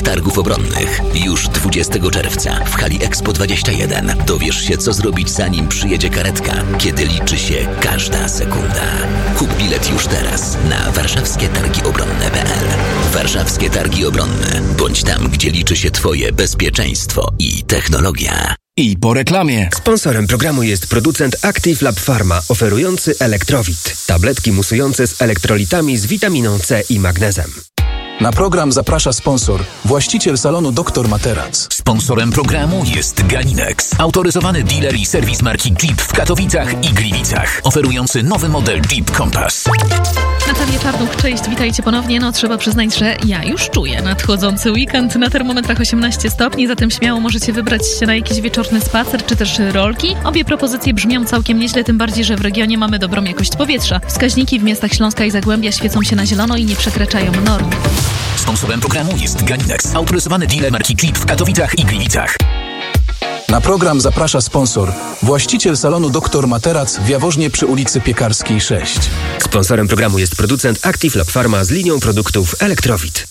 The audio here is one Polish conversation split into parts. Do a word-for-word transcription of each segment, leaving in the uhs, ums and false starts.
Targów Obronnych. Już dwudziestego czerwca w hali Expo dwadzieścia jeden dowiesz się, co zrobić, zanim przyjedzie karetka, kiedy liczy się każda sekunda. Kup bilet już teraz na warszawskie targi obronne kropka p l. Warszawskie Targi Obronne. Bądź tam, gdzie liczy się Twoje bezpieczeństwo i technologia. I po reklamie. Sponsorem programu jest producent Active Lab Pharma, oferujący Elektrowit. Tabletki musujące z elektrolitami z witaminą C i magnezem. Na program zaprasza sponsor, właściciel salonu doktor Materac. Sponsorem programu jest Ganinex, autoryzowany dealer i serwis marki Jeep w Katowicach i Gliwicach, oferujący nowy model Jeep Compass. Natalia Czarnuch, cześć, witajcie ponownie. No trzeba przyznać, że ja już czuję nadchodzący weekend. Na termometrach osiemnaście stopni, zatem śmiało możecie wybrać się na jakiś wieczorny spacer czy też rolki. Obie propozycje brzmią całkiem nieźle, tym bardziej, że w regionie mamy dobrą jakość powietrza. Wskaźniki w miastach Śląska i Zagłębia świecą się na zielono i nie przekraczają norm. Sponsorem programu jest Ganinex, autoryzowany dealer marki Jeep w Katowicach i Gliwicach. Na program zaprasza sponsor, właściciel salonu doktor Materac w Jaworznie przy ulicy Piekarskiej sześć. Sponsorem programu jest producent Active Lab Pharma z linią produktów Elektrowit.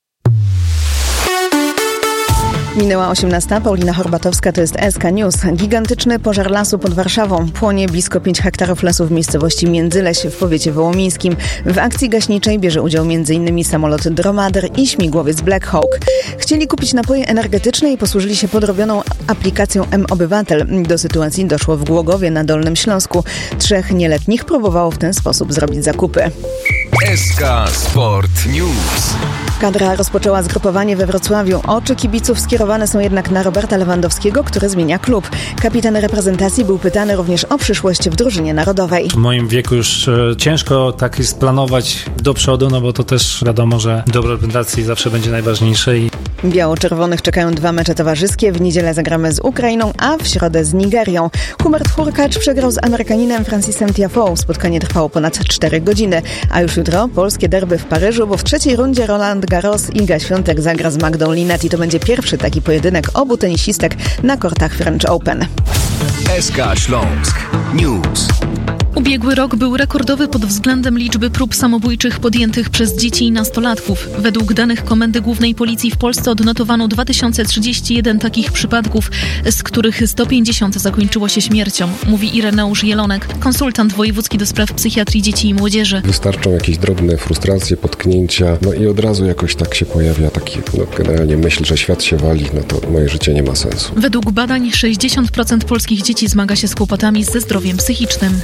Minęła osiemnasta, Paulina Horbatowska, to jest S K News. Gigantyczny pożar lasu pod Warszawą. Płonie blisko pięć hektarów lasu w miejscowości Międzyleś w powiecie wołomińskim. W akcji gaśniczej bierze udział m.in. samolot Dromader i śmigłowiec Black Hawk. Chcieli kupić napoje energetyczne i posłużyli się podrobioną aplikacją M-Obywatel. Do sytuacji doszło w Głogowie na Dolnym Śląsku. Trzech nieletnich próbowało w ten sposób zrobić zakupy. S K Sport News. Kadra rozpoczęła zgrupowanie we Wrocławiu. Oczy kibiców skierowane są jednak na Roberta Lewandowskiego, który zmienia klub. Kapitan reprezentacji był pytany również o przyszłość w drużynie narodowej. W moim wieku już e, ciężko tak jest planować do przodu, no bo to też wiadomo, że dobro reprezentacji zawsze będzie najważniejsze. I... Biało-czerwonych czekają dwa mecze towarzyskie. W niedzielę zagramy z Ukrainą, a w środę z Nigerią. Hubert Hurkacz przegrał z Amerykaninem Francisem Tiafoe. Spotkanie trwało ponad cztery godziny. A już jutro polskie derby w Paryżu, bo w trzeciej rundzie Roland Garros Iga Świątek zagra z Magdą Linetti. To będzie pierwszy taki pojedynek obu tenisistek na kortach French Open. S K Śląsk News. Ubiegły rok był rekordowy pod względem liczby prób samobójczych podjętych przez dzieci i nastolatków. Według danych Komendy Głównej Policji w Polsce odnotowano dwa tysiące trzydzieści jeden takich przypadków, z których sto pięćdziesiąt zakończyło się śmiercią, mówi Ireneusz Jelonek, konsultant wojewódzki do spraw psychiatrii dzieci i młodzieży. Wystarczą jakieś drobne frustracje, potknięcia, no i od razu jakoś tak się pojawia taki, no generalnie myśl, że świat się wali, no to moje życie nie ma sensu. Według badań sześćdziesiąt procent polskich dzieci zmaga się z kłopotami ze zdrowiem psychicznym.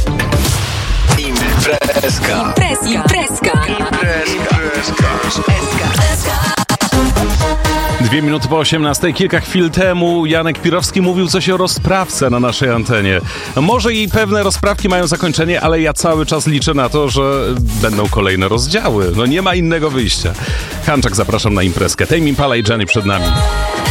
Imprezka. Imprezka. Imprezka. Imprezka. Dwie minuty po osiemnastej. Kilka chwil temu Janek Pirowski mówił coś o rozprawce na naszej antenie. Może i pewne rozprawki mają zakończenie, ale ja cały czas liczę na to, że będą kolejne rozdziały. No nie ma innego wyjścia. Hanczak, zapraszam na imprezkę. Tame Impala i Jenny przed nami.